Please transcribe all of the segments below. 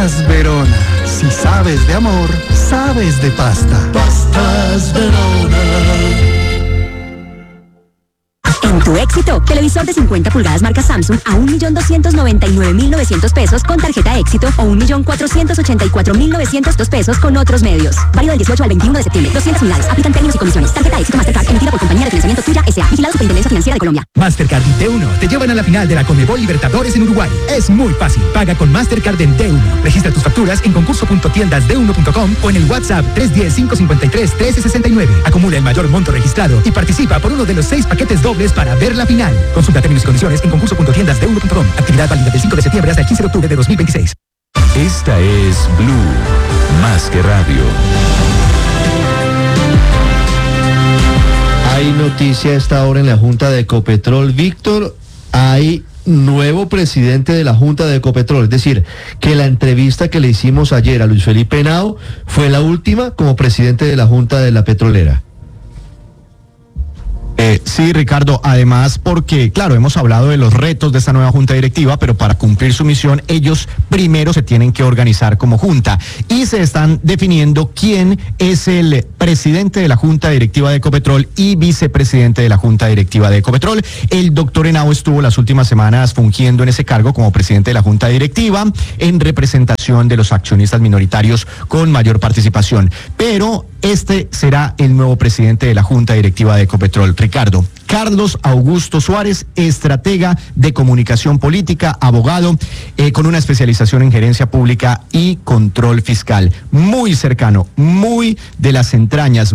Verona, si sabes de amor, sabes de pasta. Pastas Verona. En tu éxito, televisor de 50 pulgadas marca Samsung a 1.299.900 pesos con tarjeta éxito o 1.484.902 pesos con otros medios. Válido del 18 al 21 de septiembre. 200 unidades. Aplican términos y condiciones. Tarjeta éxito Mastercard emitida por Compañía de Financiamiento Tuya S.A. Vigilado Superintendencia Financiera de Colombia. Mastercard y D1 te llevan a la final de la Conmebol Libertadores en Uruguay. Es muy fácil. Paga con Mastercard en D1. Registra tus facturas en concurso.tiendasd1.com o en el WhatsApp 310-553-1369. Acumula el mayor monto registrado y participa por uno de los 6 paquetes dobles para ver la final. Consulta términos y condiciones en concurso.tiendasd1.com. Actividad válida del 5 de septiembre hasta el 15 de octubre de 2026. Esta es Blue, más que radio. Hay noticia a esta hora en la Junta de Ecopetrol. Víctor, hay nuevo presidente de la Junta de Ecopetrol, es decir, que la entrevista que le hicimos ayer a Luis Felipe Henao fue la última como presidente de la Junta de la Petrolera. Sí, Ricardo, además porque, claro, hemos hablado de los retos de esta nueva junta directiva, pero para cumplir su misión, ellos primero se tienen que organizar como junta y se están definiendo quién es el presidente de la junta directiva de Ecopetrol y vicepresidente de la junta directiva de Ecopetrol. El doctor Henao estuvo las últimas semanas fungiendo en ese cargo como presidente de la junta directiva en representación de los accionistas minoritarios con mayor participación, pero este será el nuevo presidente de la junta directiva de Ecopetrol. Ricardo, Carlos Augusto Suárez, estratega de comunicación política, abogado, con una especialización en gerencia pública y control fiscal. Muy cercano, muy de las entrañas,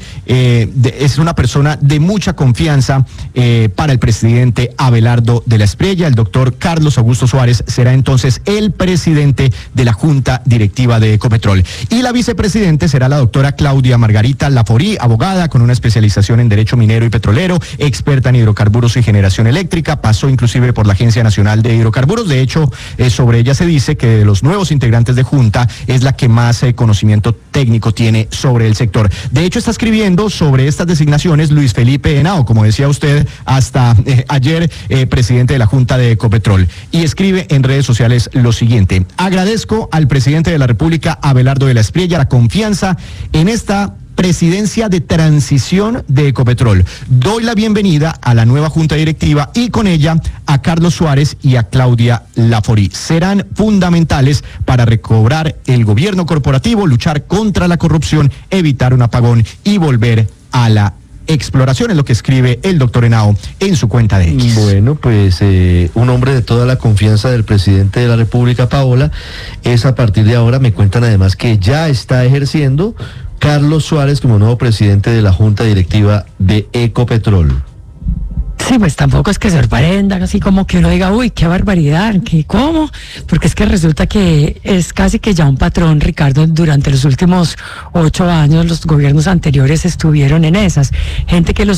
es una persona de mucha confianza para el presidente Abelardo de la Espriella. El doctor Carlos Augusto Suárez será entonces el presidente de la junta directiva de Ecopetrol. Y la vicepresidente será la doctora Claudia Margarita Laforí, abogada con una especialización en derecho minero y petrolero, experta en hidrocarburos y generación eléctrica, pasó inclusive por la Agencia Nacional de Hidrocarburos. De hecho, sobre ella se dice que de los nuevos integrantes de Junta es la que más conocimiento técnico tiene sobre el sector. De hecho, está escribiendo sobre estas designaciones Luis Felipe Henao, como decía usted, hasta ayer presidente de la Junta de Ecopetrol, y escribe en redes sociales lo siguiente: agradezco al presidente de la República, Abelardo de la Espriella, la confianza en esta presidencia de transición de Ecopetrol. Doy la bienvenida a la nueva junta directiva y con ella a Carlos Suárez y a Claudia Laforí. Serán fundamentales para recobrar el gobierno corporativo, luchar contra la corrupción, evitar un apagón y volver a la exploración, es lo que escribe el doctor Henao en su cuenta de X. Bueno, pues un hombre de toda la confianza del presidente de la República, Paola, es a partir de ahora. Me cuentan además que ya está ejerciendo Carlos Suárez como nuevo presidente de la Junta Directiva de Ecopetrol. Sí, pues tampoco es que sorprenda, así como que uno diga, uy, qué barbaridad, ¿cómo? Porque es que resulta que es casi que ya un patrón, Ricardo. Durante los últimos 8 años los gobiernos anteriores estuvieron en esas. Gente que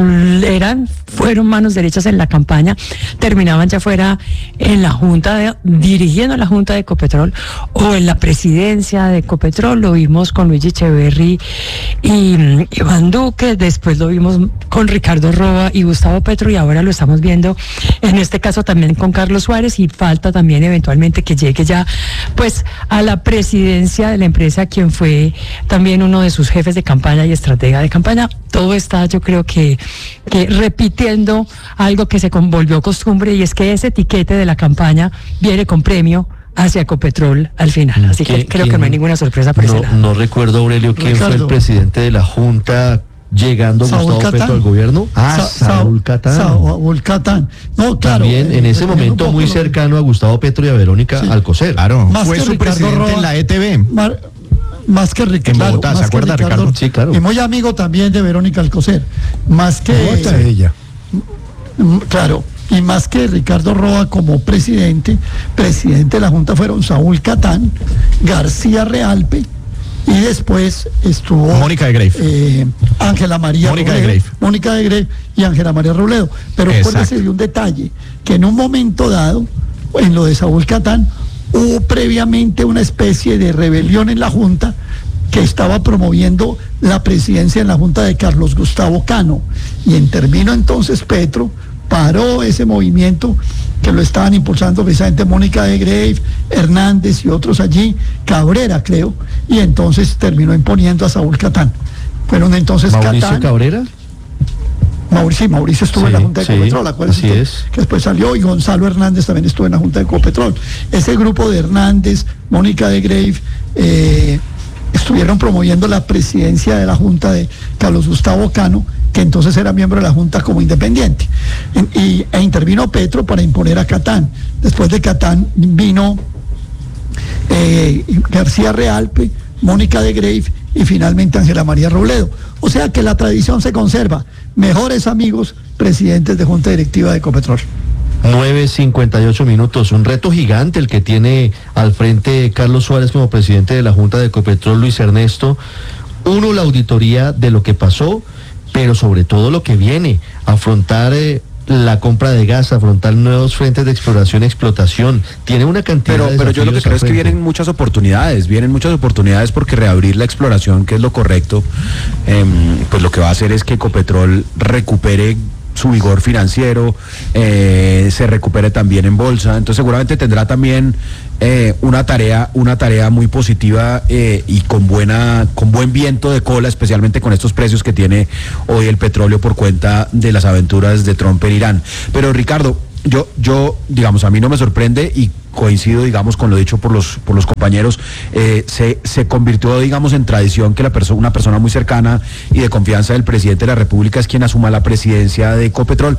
fueron manos derechas en la campaña, terminaban ya fuera en la Junta, dirigiendo la Junta de Ecopetrol o en la presidencia de Ecopetrol. Lo vimos con Luigi Echeverry y Iván Duque, después lo vimos con Ricardo Roa y Gustavo Petro, y ahora lo estamos viendo en este caso también con Carlos Suárez, y falta también eventualmente que llegue ya pues a la presidencia de la empresa quien fue también uno de sus jefes de campaña y estratega de campaña. Todo está, yo creo que repitiendo algo que se volvió costumbre, y es que ese etiquete de la campaña viene con premio hacia Ecopetrol al final, así que creo que no hay ninguna sorpresa por ese lado. No recuerdo, Aurelio, quién fue el presidente de la Junta llegando Gustavo Petro al gobierno. Saúl Catán. Saúl Catán. No, claro. También en ese momento muy cercano a Gustavo Petro y a Verónica Alcocer. Claro, más fue su Ricardo presidente Roa, en la ETV. Más que Ricardo. En Bogotá, ¿se acuerda, Ricardo? Sí, claro. Y muy amigo también de Verónica Alcocer. Más que ella. Claro. Y más que Ricardo Roa como presidente de la Junta fueron Saúl Catán, García Realpe, y después estuvo Mónica de Greif, Ángela María Mónica de Greif y Ángela María Robledo. Pero acuérdese de un detalle, que en un momento dado, en lo de Saúl Catán, hubo previamente una especie de rebelión en la Junta que estaba promoviendo la presidencia en la Junta de Carlos Gustavo Cano, y intervino entonces Petro paró ese movimiento que lo estaban impulsando precisamente Mónica de Grave, Hernández y otros allí, Cabrera creo, y entonces terminó imponiendo a Saúl Catán. Fueron entonces ¿Mauricio Catán, Cabrera? Mauricio estuvo en la Junta de Ecopetrol, acuérdense que después salió, y Gonzalo Hernández también estuvo en la Junta de Ecopetrol. Ese grupo de Hernández, Mónica de Grave, estuvieron promoviendo la presidencia de la Junta de Carlos Gustavo Cano, que entonces era miembro de la Junta como independiente. E intervino Petro para imponer a Catán. Después de Catán vino García Realpe, Mónica de Grave y finalmente Ángela María Robledo. O sea que la tradición se conserva. Mejores amigos, presidentes de Junta Directiva de Ecopetrol. 9:58 minutos, un reto gigante el que tiene al frente Carlos Suárez como presidente de la Junta de Ecopetrol, Luis Ernesto. Uno, la auditoría de lo que pasó, pero sobre todo lo que viene, afrontar la compra de gas, afrontar nuevos frentes de exploración y explotación. Tiene una cantidad de pero yo lo que creo es que vienen muchas oportunidades porque reabrir la exploración, que es lo correcto, pues lo que va a hacer es que Ecopetrol recupere su vigor financiero, se recupere también en bolsa, entonces seguramente tendrá también una tarea muy positiva y con buen viento de cola, especialmente con estos precios que tiene hoy el petróleo por cuenta de las aventuras de Trump en Irán. Pero Ricardo, yo digamos, a mí no me sorprende y coincido, digamos, con lo dicho por los compañeros, se convirtió, digamos, en tradición que una persona muy cercana y de confianza del presidente de la República es quien asuma la presidencia de Ecopetrol,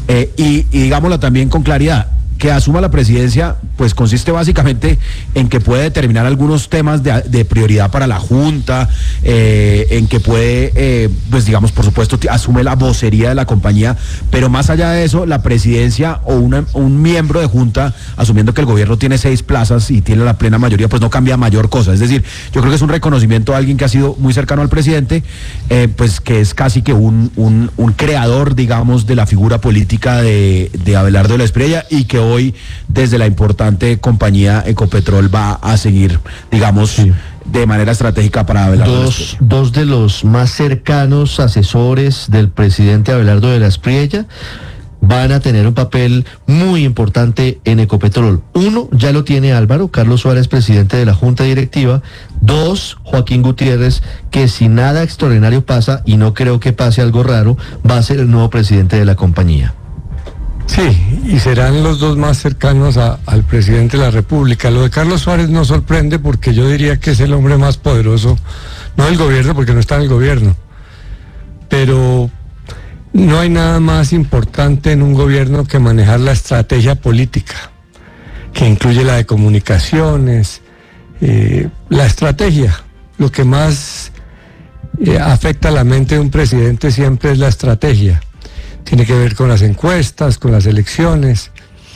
y digámoslo también con claridad, que asuma la presidencia, pues consiste básicamente en que puede determinar algunos temas de prioridad para la Junta, en que puede, pues digamos, por supuesto, asume la vocería de la compañía, pero más allá de eso, la presidencia o un miembro de Junta, asumiendo que el gobierno tiene 6 plazas y tiene la plena mayoría, pues no cambia mayor cosa. Es decir, yo creo que es un reconocimiento a alguien que ha sido muy cercano al presidente, pues que es casi que un creador, digamos, de la figura política de Abelardo de la Espriella, y que hoy desde la importante compañía Ecopetrol va a seguir, digamos, de manera estratégica para Abelardo. Dos de los más cercanos asesores del presidente Abelardo de la Espriella van a tener un papel muy importante en Ecopetrol. Uno, ya lo tiene Álvaro, Carlos Suárez, presidente de la Junta Directiva. 2, Joaquín Gutiérrez, que si nada extraordinario pasa, y no creo que pase algo raro, va a ser el nuevo presidente de la compañía. Sí, y serán los dos más cercanos al presidente de la República. Lo de Carlos Suárez no sorprende porque yo diría que es el hombre más poderoso, no del gobierno porque no está en el gobierno, pero no hay nada más importante en un gobierno que manejar la estrategia política, que incluye la de comunicaciones, la estrategia. Lo que más afecta a la mente de un presidente siempre es la estrategia. Tiene que ver con las encuestas, con las elecciones.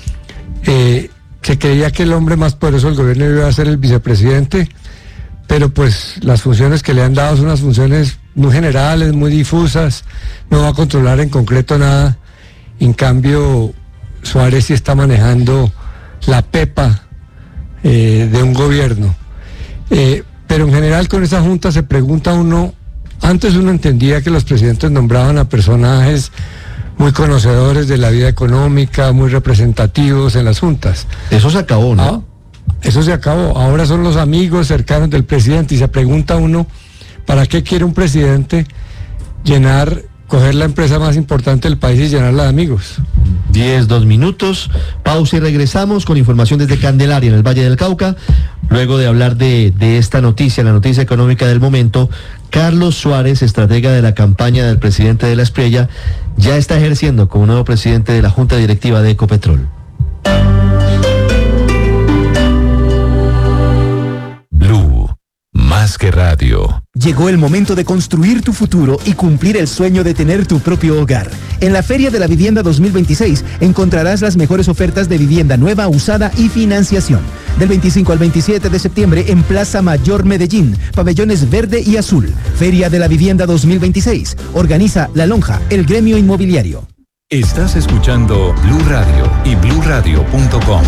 Se creía que el hombre más poderoso del gobierno iba a ser el vicepresidente, pero pues las funciones que le han dado son unas funciones muy generales, muy difusas, no va a controlar en concreto nada. En cambio, Suárez sí está manejando la pepa de un gobierno. Pero en general con esa junta se pregunta uno, antes uno entendía que los presidentes nombraban a personajes muy conocedores de la vida económica, muy representativos en las juntas. Eso se acabó, ¿no? Eso se acabó. Ahora son los amigos cercanos del presidente y se pregunta uno, ¿para qué quiere un presidente coger la empresa más importante del país y llenarla de amigos? 2 minutos, pausa y regresamos con información desde Candelaria, en el Valle del Cauca. Luego de hablar de esta noticia, la noticia económica del momento, Carlos Suárez, estratega de la campaña del presidente de la Espriella, ya está ejerciendo como nuevo presidente de la Junta Directiva de Ecopetrol. Blue, más que radio. Llegó el momento de construir tu futuro y cumplir el sueño de tener tu propio hogar. En la Feria de la Vivienda 2026 encontrarás las mejores ofertas de vivienda nueva, usada y financiación. Del 25 al 27 de septiembre en Plaza Mayor Medellín, pabellones verde y azul. Feria de la Vivienda 2026. Organiza La Lonja, el gremio inmobiliario. Estás escuchando Blue Radio y bluradio.com.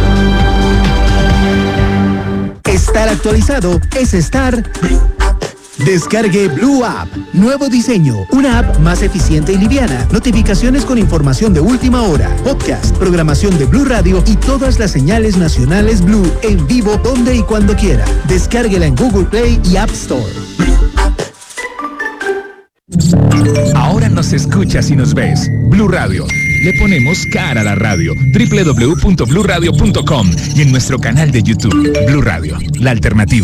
Estar actualizado es estar Descargue Blue App. Nuevo diseño. Una app más eficiente y liviana. Notificaciones con información de última hora. Podcast, programación de Blue Radio y todas las señales nacionales Blue en vivo donde y cuando quiera. Descárguela en Google Play y App Store. Ahora nos escuchas y nos ves. Blue Radio. Le ponemos cara a la radio. www.bluradio.com y en nuestro canal de YouTube. Blue Radio, la alternativa.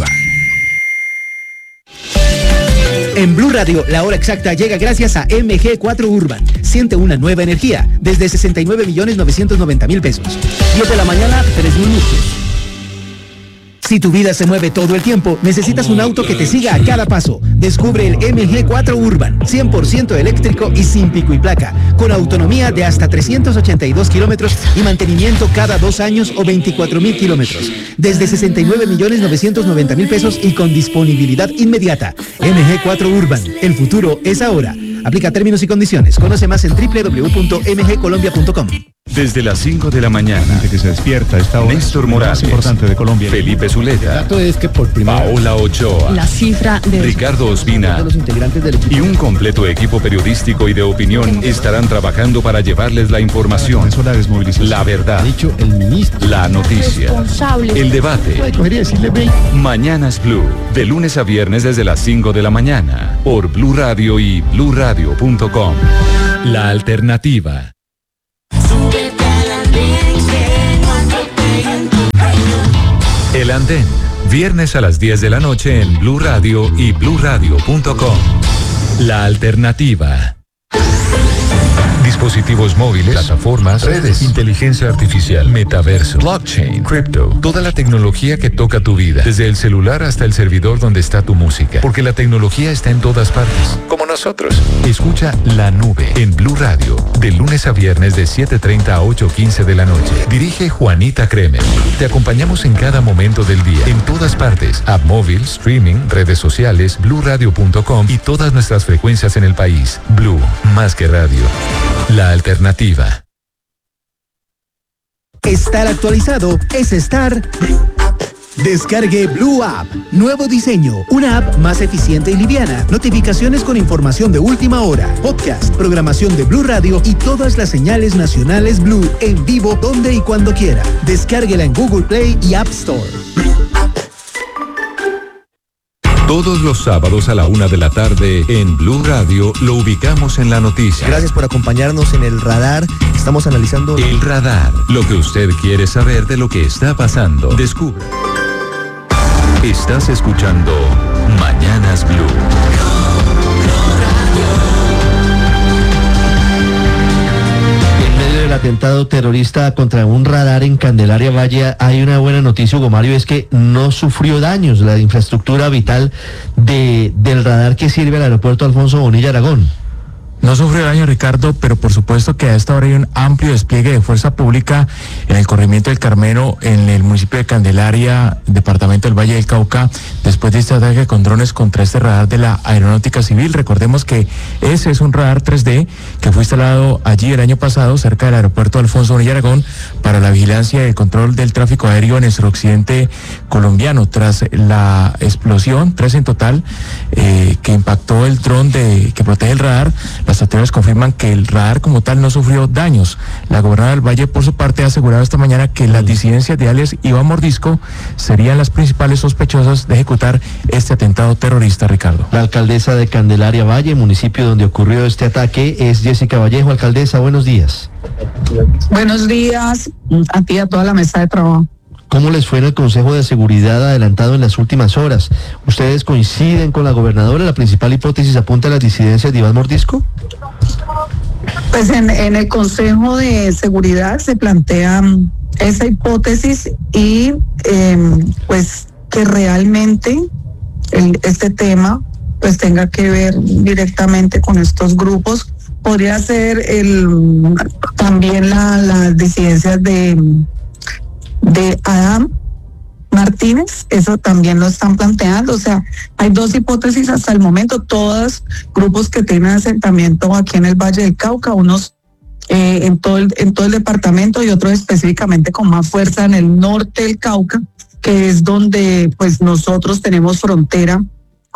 En Blue Radio, la hora exacta llega gracias a MG4 Urban. Siente una nueva energía desde 69.990.000 pesos. 10 de la mañana, 3 minutos. Si tu vida se mueve todo el tiempo, necesitas un auto que te siga a cada paso. Descubre el MG4 Urban, 100% eléctrico y sin pico y placa, con autonomía de hasta 382 kilómetros y mantenimiento cada 2 años o 24.000 kilómetros. Desde 69.990.000 pesos y con disponibilidad inmediata. MG4 Urban, el futuro es ahora. Aplica términos y condiciones. Conoce más en www.mgcolombia.com. Desde las 5 de la mañana, que se despierta esta hora, Néstor Morales, más importante de Colombia. Felipe Zuleta, El dato es que por primera Paola Ochoa, La cifra de Ricardo Ospina y un completo equipo periodístico y de opinión estarán trabajando para llevarles la información, la verdad, el ministro, la noticia, el debate. Mañanas Blue, de lunes a viernes desde las 5 de la mañana, por Blue Radio y bluradio.com. La alternativa. El Andén, viernes a las 10 de la noche en Blue Radio y bluradio.com. La alternativa. Dispositivos móviles, plataformas, redes, inteligencia artificial, metaverso, blockchain, cripto, toda la tecnología que toca tu vida, desde el celular hasta el servidor donde está tu música, porque la tecnología está en todas partes, como nosotros. Escucha La Nube en Blue Radio, de lunes a viernes de 7:30 a 8:15 de la noche. Dirige Juanita Kremer. Te acompañamos en cada momento del día, en todas partes, app móvil, streaming, redes sociales, bluradio.com y todas nuestras frecuencias en el país. Blue, más que radio. La alternativa. Estar actualizado es estar... Descargue Blue App. Nuevo diseño. Una app más eficiente y liviana. Notificaciones con información de última hora. Podcast, programación de Blue Radio y todas las señales nacionales Blue en vivo donde y cuando quiera. Descárguela en Google Play y App Store. Todos los sábados a la 1 de la tarde en Blue Radio lo ubicamos en la noticia. Gracias por acompañarnos en El Radar. Estamos analizando... El Radar, lo que usted quiere saber de lo que está pasando. Descubra. Estás escuchando Mañanas Blue. El atentado terrorista contra un radar en Candelaria Valle, hay una buena noticia, Hugo Mario, es que no sufrió daños la infraestructura vital del radar que sirve al aeropuerto Alfonso Bonilla Aragón. No sufrió daño, Ricardo, pero por supuesto que a esta hora hay un amplio despliegue de fuerza pública en el corregimiento del Carmelo, en el municipio de Candelaria, departamento del Valle del Cauca, después de este ataque con drones contra este radar de la Aeronáutica Civil. Recordemos que ese es un radar 3D que fue instalado allí el año pasado, cerca del aeropuerto Alfonso Bonilla Aragón, para la vigilancia y el control del tráfico aéreo en el suroccidente colombiano. Tras la explosión, 3 en total, que impactó el dron que protege el radar, las autoridades confirman que el radar como tal no sufrió daños. La gobernadora del Valle, por su parte, ha asegurado esta mañana que las disidencias de alias Iván Mordisco serían las principales sospechosas de ejecutar este atentado terrorista, Ricardo. La alcaldesa de Candelaria Valle, municipio donde ocurrió este ataque, es Jessica Vallejo. Alcaldesa, buenos días. Buenos días a ti y a toda la mesa de trabajo. ¿Cómo les fue en el Consejo de Seguridad adelantado en las últimas horas? ¿Ustedes coinciden con la gobernadora? ¿La principal hipótesis apunta a las disidencias de Iván Mordisco? Pues en el Consejo de Seguridad se plantea esa hipótesis y pues que realmente este tema pues tenga que ver directamente con estos grupos. Podría ser también las disidencias de Adam Martínez, eso también lo están planteando. O sea, hay 2 hipótesis hasta el momento, todos grupos que tienen asentamiento aquí en el Valle del Cauca, unos en todo el departamento y otros específicamente con más fuerza en el norte del Cauca, que es donde pues nosotros tenemos frontera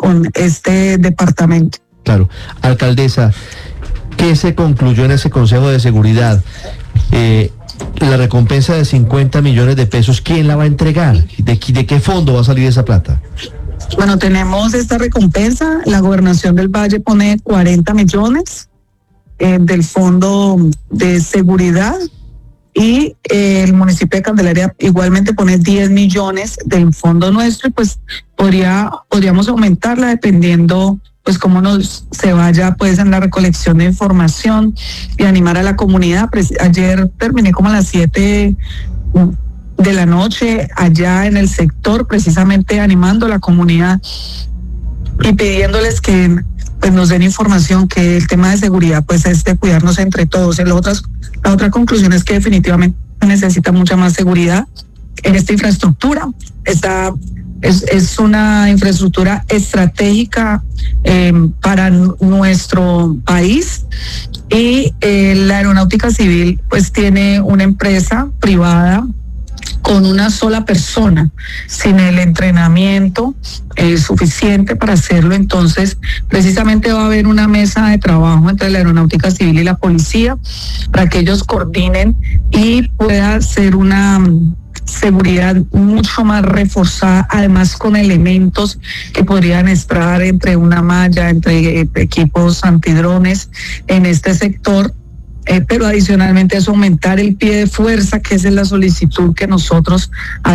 con este departamento. Claro. Alcaldesa, ¿qué se concluyó en ese Consejo de Seguridad? La recompensa de 50 millones de pesos, ¿quién la va a entregar? ¿De qué fondo va a salir esa plata? Bueno, tenemos esta recompensa. La Gobernación del Valle pone 40 millones del Fondo de Seguridad y el municipio de Candelaria igualmente pone 10 millones del fondo nuestro y pues podríamos aumentarla dependiendo pues cómo se vaya pues en la recolección de información y animar a la comunidad. Ayer terminé como a las 7 de la noche allá en el sector, precisamente animando a la comunidad y pidiéndoles que pues nos den información, que el tema de seguridad pues es de cuidarnos entre todos. La otra conclusión es que definitivamente necesita mucha más seguridad en esta infraestructura. Es una infraestructura estratégica para nuestro país y la Aeronáutica Civil pues tiene una empresa privada con una sola persona, sin el entrenamiento suficiente para hacerlo. Entonces, precisamente va a haber una mesa de trabajo entre la Aeronáutica Civil y la policía para que ellos coordinen y pueda ser una seguridad mucho más reforzada, además con elementos que podrían estar entre una malla, entre equipos antidrones en este sector. Pero adicionalmente es aumentar el pie de fuerza, que es la solicitud que nosotros